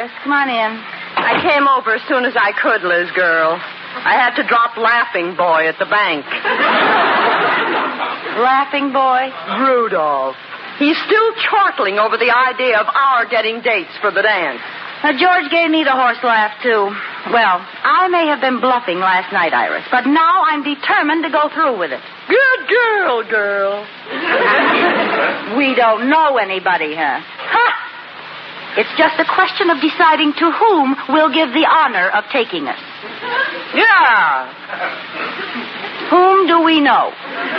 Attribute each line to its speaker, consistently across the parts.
Speaker 1: Iris. Come on in.
Speaker 2: I came over as soon as I could, Liz girl. I had to drop Laughing Boy at the bank.
Speaker 1: Laughing Boy?
Speaker 2: Rudolph. He's still chortling over the idea of our getting dates for the dance.
Speaker 1: George gave me the horse laugh, too. Well, I may have been bluffing last night, Iris, but now I'm determined to go through with it.
Speaker 2: Good girl.
Speaker 1: We don't know anybody, huh? Ha! It's just a question of deciding to whom we'll give the honor of taking us.
Speaker 2: Yeah.
Speaker 1: Whom do we know?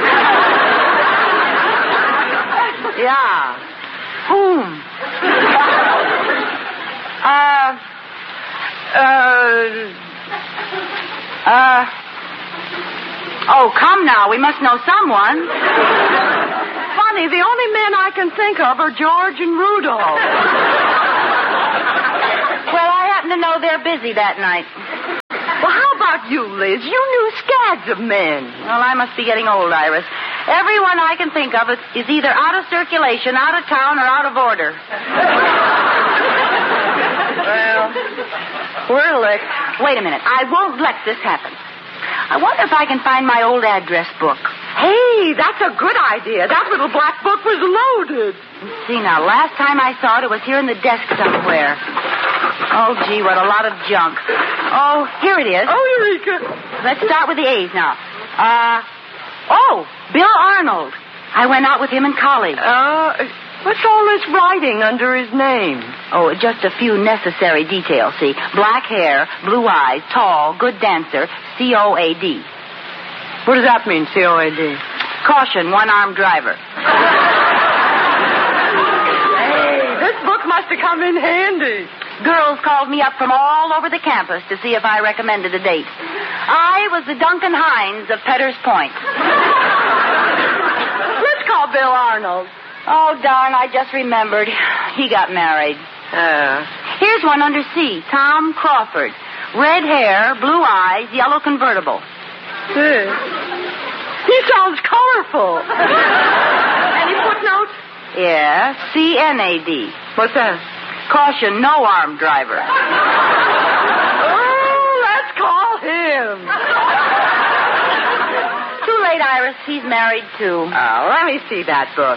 Speaker 2: Yeah.
Speaker 1: Whom? Oh, come now. We must know someone.
Speaker 2: Funny, the only men I can think of are George and Rudolph.
Speaker 1: Well, I happen to know they're busy that night.
Speaker 2: Well, how about you, Liz? You knew scads of men.
Speaker 1: Well, I must be getting old, Iris. Everyone I can think of is either out of circulation, out of town, or out of order.
Speaker 2: Well, we're licked.
Speaker 1: Wait a minute. I won't let this happen. I wonder if I can find my old address book.
Speaker 2: Hey, that's a good idea. That little black book was loaded.
Speaker 1: Let's see now. Last time I saw it was here in the desk somewhere. Oh, gee, what a lot of junk. Oh, here it is.
Speaker 2: Oh, Eureka.
Speaker 1: Let's start with the A's now. Bill Arnold. I went out with him in college.
Speaker 2: What's all this writing under his name?
Speaker 1: Oh, just a few necessary details, see. Black hair, blue eyes, tall, good dancer, C-O-A-D.
Speaker 2: What does that mean, C-O-A-D?
Speaker 1: Caution, one-armed driver.
Speaker 2: Hey, this book must have come in handy.
Speaker 1: Girls called me up from all over the campus to see if I recommended a date. I was the Duncan Hines of Petter's Point.
Speaker 2: Let's call Bill Arnold.
Speaker 1: Oh, darn, I just remembered. He got married. Here's one under C. Tom Crawford. Red hair, blue eyes, yellow convertible.
Speaker 2: He sounds colorful. Any footnotes?
Speaker 1: Yeah, C-N-A-D.
Speaker 2: What's that?
Speaker 1: Caution, no armed driver.
Speaker 2: Oh, let's call him.
Speaker 1: Too late, Iris. He's married, too.
Speaker 2: Oh, let me see that book.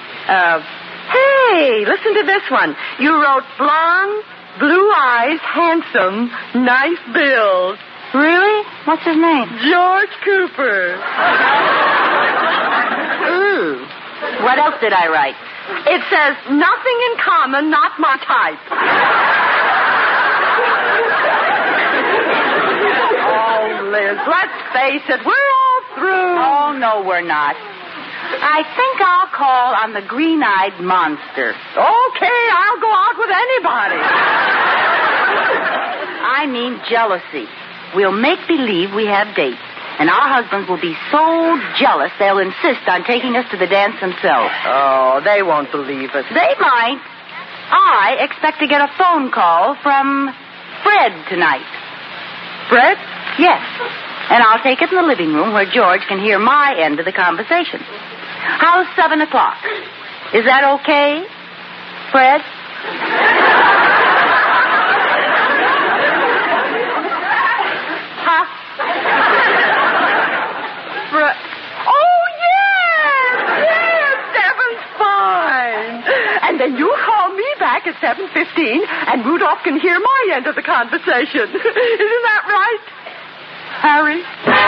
Speaker 2: Hey, listen to this one. You wrote blonde, blue eyes, handsome, nice build.
Speaker 1: Really? What's his name?
Speaker 2: George Cooper.
Speaker 1: Ooh. What else did I write?
Speaker 2: It says, nothing in common, not my type. Oh, Liz, let's face it, we're all through.
Speaker 1: Oh, no, we're not. I think I'll call on the green-eyed monster.
Speaker 2: Okay, I'll go out with anybody.
Speaker 1: I mean jealousy. We'll make believe we have dates, and our husbands will be so jealous they'll insist on taking us to the dance themselves.
Speaker 2: Oh, they won't believe us.
Speaker 1: They might. I expect to get a phone call from Fred tonight.
Speaker 2: Fred?
Speaker 1: Yes. And I'll take it in the living room where George can hear my end of the conversation. How's 7 o'clock? Is that okay, Fred? Huh?
Speaker 2: Fred? Oh, yes, 7's fine. And then you call me back at 7:15, and Rudolph can hear my end of the conversation. Isn't that right, Harry?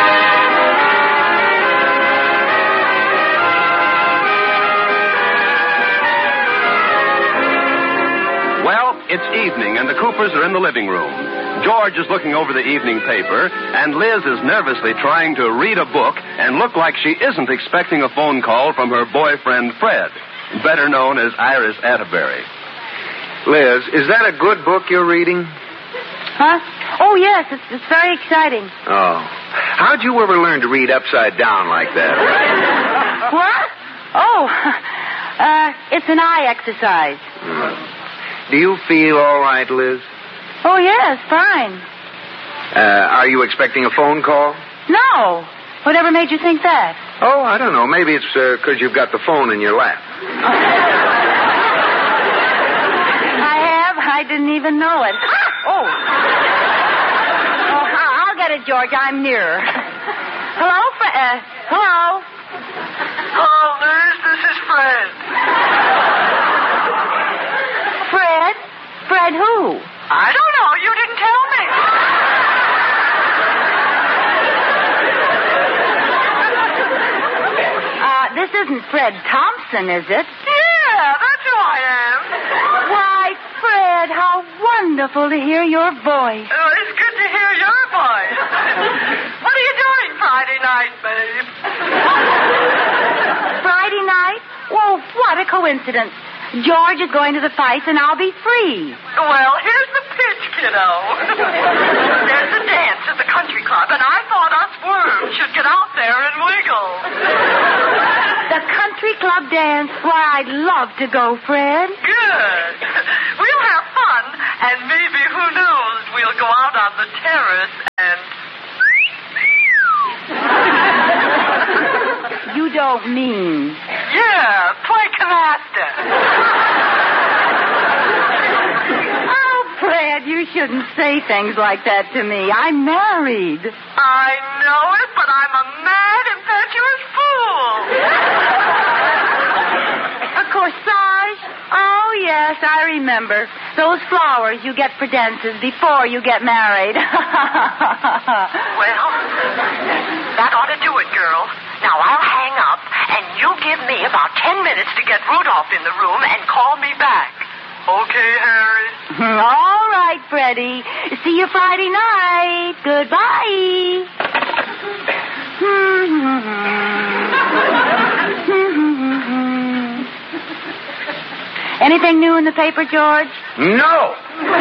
Speaker 3: Well, it's evening, and the Coopers are in the living room. George is looking over the evening paper, and Liz is nervously trying to read a book and look like she isn't expecting a phone call from her boyfriend, Fred, better known as Iris Atterbury.
Speaker 4: Liz, is that a good book you're reading?
Speaker 1: Huh? Oh, yes, it's very exciting.
Speaker 4: Oh. How'd you ever learn to read upside down like that?
Speaker 1: What? Oh, it's an eye exercise.
Speaker 4: Do you feel all right, Liz?
Speaker 1: Oh, yes, fine.
Speaker 4: Are you expecting a phone call?
Speaker 1: No. Whatever made you think that?
Speaker 4: Oh, I don't know. Maybe it's because you've got the phone in your lap.
Speaker 1: I didn't even know it. Oh. I'll get it, George. I'm nearer. Hello, hello?
Speaker 5: Hello, Liz. This is Fred.
Speaker 1: Fred? Fred who?
Speaker 5: I don't know. You didn't tell me.
Speaker 1: This isn't Fred Thompson, is it?
Speaker 5: Yeah, that's who I am.
Speaker 1: Why, Fred, how wonderful to hear your voice.
Speaker 5: Oh, it's good to hear your voice. What are you doing Friday night, babe?
Speaker 1: Friday night? Well, what a coincidence. George is going to the fights, and I'll be free.
Speaker 5: Well, here's the pitch, kiddo. There's a dance at the country club, and I thought us worms should get out there and wiggle.
Speaker 1: The country club dance? Why, I'd love to go, Fred.
Speaker 5: Good. We'll have fun, and maybe, who knows, we'll go out on the terrace and...
Speaker 1: You don't mean...
Speaker 5: Yeah, play canasta.
Speaker 1: Oh, Fred, you shouldn't say things like that to me. I'm married.
Speaker 5: I know it, but I'm a mad, impetuous fool.
Speaker 1: A corsage? Oh, yes, I remember. Those flowers you get for dances before you get married.
Speaker 5: Well, that ought to do it, girl. Now, I'll hang up, and you give me about 10 minutes to get Rudolph in the room and call me back. Okay, Harry?
Speaker 1: All right, Freddie. See you Friday night. Goodbye. Anything new in the paper, George?
Speaker 4: No.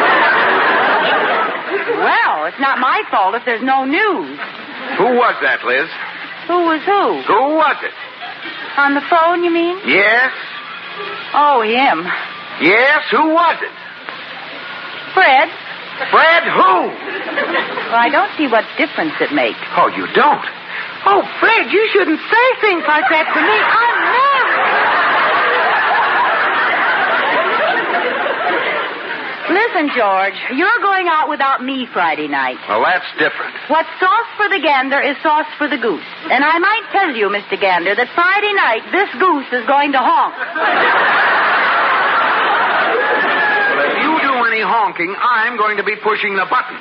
Speaker 1: Well, it's not my fault if there's no news.
Speaker 4: Who was that, Liz?
Speaker 1: Who was who?
Speaker 4: Who was it?
Speaker 1: On the phone, you mean?
Speaker 4: Yes?
Speaker 1: Oh, him.
Speaker 4: Yes, who was it?
Speaker 1: Fred?
Speaker 4: Fred who?
Speaker 1: Well, I don't see what difference it makes.
Speaker 4: Oh, you don't?
Speaker 2: Oh, Fred, you shouldn't say things like that to me. I'm married.
Speaker 1: Listen, George, you're going out without me Friday night.
Speaker 4: Well, that's different.
Speaker 1: What's sauce for the gander is sauce for the goose. And I might tell you, Mr. Gander, that Friday night this goose is going to honk.
Speaker 4: Well, if you do any honking, I'm going to be pushing the button.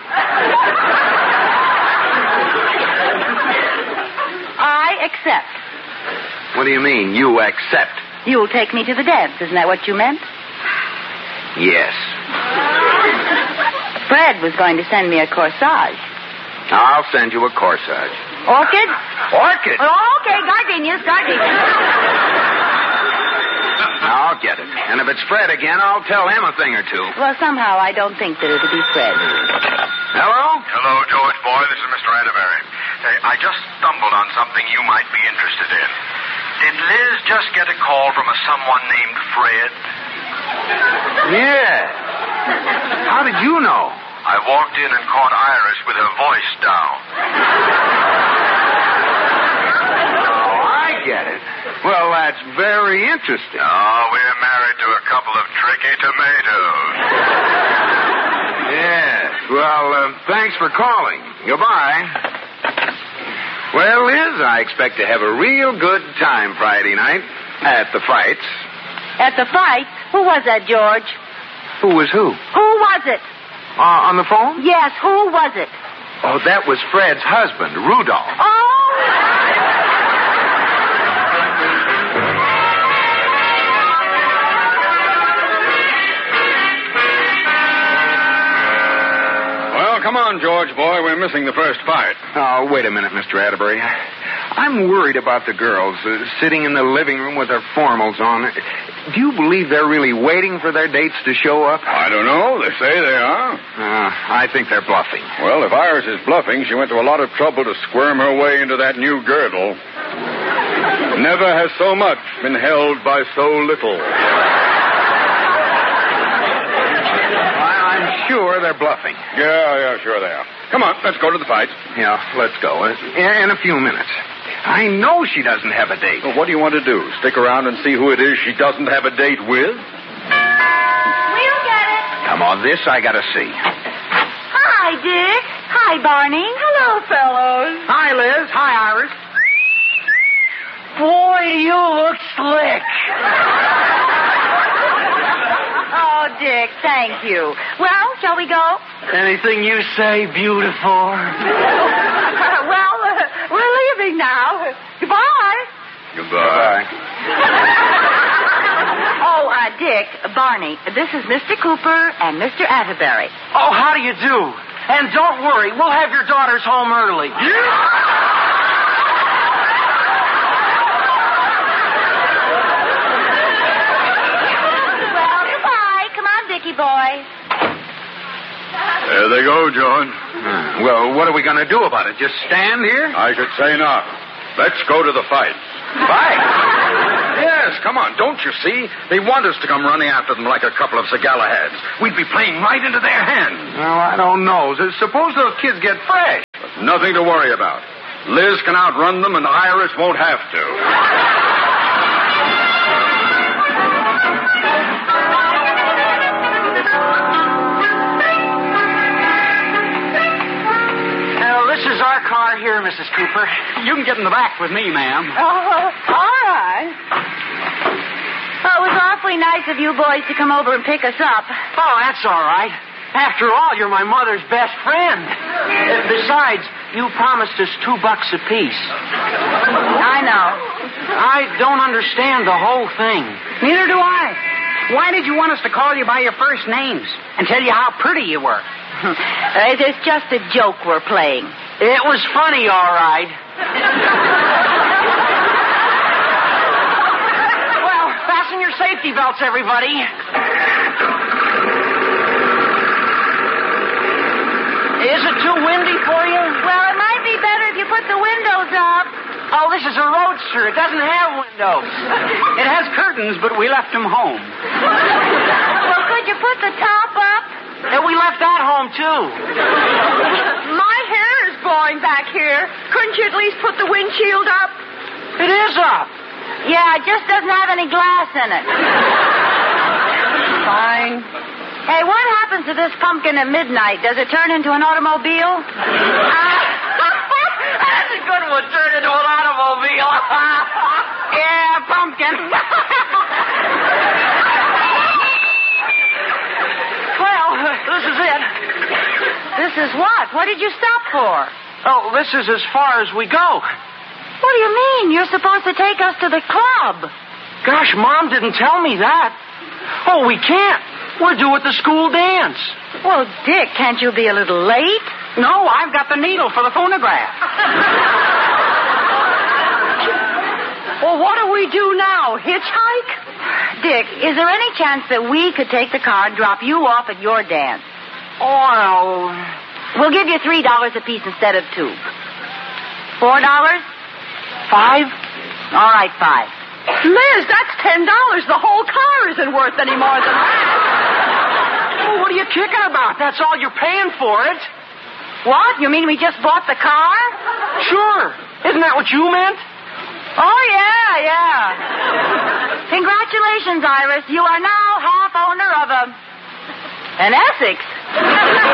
Speaker 1: I accept.
Speaker 4: What do you mean, you accept?
Speaker 1: You'll take me to the dance. Isn't that what you meant?
Speaker 4: Yes.
Speaker 1: Fred was going to send me a corsage.
Speaker 4: I'll send you a corsage.
Speaker 1: Orchid?
Speaker 4: Orchid?
Speaker 1: Oh, okay, gardenias.
Speaker 4: I'll get it. And if it's Fred again, I'll tell him a thing or two.
Speaker 1: Well, somehow I don't think that it'll be Fred.
Speaker 4: Hello?
Speaker 6: Hello, George boy. This is Mr. Atterbury. Say, I just stumbled on something you might be interested in. Did Liz just get a call from someone named Fred?
Speaker 4: Yeah. How did you know?
Speaker 6: I walked in and caught Iris with her voice down.
Speaker 4: Oh, I get it. Well, that's very interesting.
Speaker 6: Oh, we're married to a couple of tricky tomatoes.
Speaker 4: Yes. Well, thanks for calling. Goodbye. Well, Liz, I expect to have a real good time Friday night at the fights.
Speaker 1: At the fight? Who was that, George?
Speaker 4: Who was who?
Speaker 1: Who was it?
Speaker 4: On the phone?
Speaker 1: Yes, who was it?
Speaker 4: Oh, that was Fred's husband, Rudolph.
Speaker 1: Oh!
Speaker 3: Well, come on, George, boy. We're missing the first fight.
Speaker 4: Oh, wait a minute, Mr. Atterbury. I'm worried about the girls sitting in the living room with their formals on. Do you believe they're really waiting for their dates to show up?
Speaker 3: I don't know. They say they are.
Speaker 4: I think they're bluffing.
Speaker 3: Well, if Iris is bluffing, she went to a lot of trouble to squirm her way into that new girdle. Never has so much been held by so little.
Speaker 4: I'm sure they're bluffing.
Speaker 3: Yeah, sure they are. Come on, let's go to the fight.
Speaker 4: Yeah, let's go. In a few minutes. I know she doesn't have a date.
Speaker 3: Well, what do you want to do? Stick around and see who it is she doesn't have a date with?
Speaker 1: We'll get it.
Speaker 4: Come Now, this I gotta see.
Speaker 1: Hi, Dick. Hi, Barney.
Speaker 2: Hello, fellows.
Speaker 7: Hi, Liz. Hi, Iris. Boy, do you look slick.
Speaker 1: Oh, Dick, thank you. Well, shall we go?
Speaker 7: Anything you say, beautiful.
Speaker 2: Well, we're leaving now. Goodbye.
Speaker 3: Goodbye.
Speaker 1: Oh, Dick, Barney, this is Mr. Cooper and Mr. Atterbury.
Speaker 7: Oh, how do you do? And don't worry, we'll have your daughters home early.
Speaker 1: Well, goodbye. Come on, Dickie boy.
Speaker 3: There they go, John.
Speaker 4: Well, what are we gonna do about it? Just stand here?
Speaker 3: I could say not. Let's go to the fight.
Speaker 4: Fight?
Speaker 3: Yes, come on. Don't you see? They want us to come running after them like a couple of Sagalahads. We'd be playing right into their hands.
Speaker 4: Well, I don't know. Suppose those kids get fresh.
Speaker 3: But nothing to worry about. Liz can outrun them, and Iris won't have to.
Speaker 7: This is our car here, Mrs. Cooper. You can get in the back with me, ma'am.
Speaker 2: All right.
Speaker 1: Oh, it was awfully nice of you boys to come over and pick us up.
Speaker 7: Oh, that's all right. After all, you're my mother's best friend. Besides, you promised us $2 apiece.
Speaker 1: I know.
Speaker 7: I don't understand the whole thing. Neither do I. Why did you want us to call you by your first names and tell you how pretty you were?
Speaker 1: It's just a joke we're playing.
Speaker 7: It was funny, all right. Well, fasten your safety belts, everybody. Is it too windy for you?
Speaker 1: Well, it might be better if you put the windows up.
Speaker 7: Oh, this is a roadster. It doesn't have windows. It has curtains, but we left them home.
Speaker 1: Well, could you put the top up?
Speaker 7: And we left that home, too.
Speaker 2: My hair is blowing back here. Couldn't you at least put the windshield up?
Speaker 7: It is up.
Speaker 1: Yeah, it just doesn't have any glass in it.
Speaker 2: Fine.
Speaker 1: Hey, what happens to this pumpkin at midnight? Does it turn into an automobile?
Speaker 7: That's a good one. Turn into an automobile. Yeah, pumpkin. Well, this is it.
Speaker 1: This is what? What did you stop for?
Speaker 7: Oh, this is as far as we go.
Speaker 1: What do you mean? You're supposed to take us to the club.
Speaker 7: Gosh, Mom didn't tell me that. Oh, we can't. We're due at the school dance.
Speaker 1: Well, Dick, can't you be a little late?
Speaker 7: No, I've got the needle for the phonograph.
Speaker 2: Well, what do we do now? Hitchhike?
Speaker 1: Dick, is there any chance that we could take the car and drop you off at your dance?
Speaker 7: Oh,
Speaker 1: We'll give you $3 apiece instead of $2. $4?
Speaker 7: 5?
Speaker 1: All right, 5.
Speaker 2: Liz, that's $10. The whole car isn't worth any more than that.
Speaker 7: Oh, what are you kicking about? That's all you're paying for it.
Speaker 1: What? You mean we just bought the car?
Speaker 7: Sure. Isn't that what you meant?
Speaker 1: Oh, yeah. Congratulations, Iris. You are now half owner of an Essex.